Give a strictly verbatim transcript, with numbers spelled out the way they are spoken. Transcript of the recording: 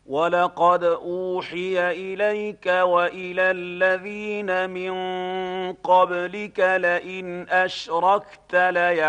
ولقد أوحي إليك وإلى الذين من قبلك لئن أشركت ليحبطن